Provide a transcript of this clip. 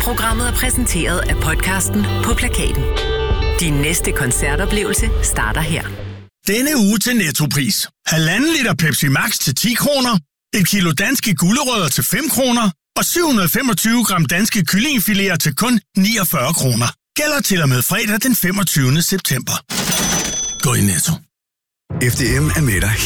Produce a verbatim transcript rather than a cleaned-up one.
Programmet er præsenteret af podcasten På Plakaten. Din næste koncertoplevelse starter her. Denne uge til Nettopris. Halvanden liter Pepsi Max til ti kroner, et kilo danske gulerødder til fem kroner og syv hundrede og femogtyve gram danske kyllingefiléer til kun niogfyrre kroner. Gælder til og med fredag den femogtyvende september. Gå i Netto. F D M er med dig